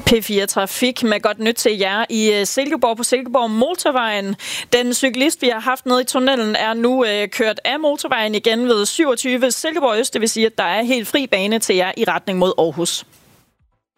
P4 Trafik med godt nyt til jer i Silkeborg på Silkeborg Motorvejen. Den cyklist, vi har haft nede i tunnelen, er nu kørt af motorvejen igen ved 27 Silkeborg Øst. Det vil sige, at der er helt fri bane til jer i retning mod Aarhus.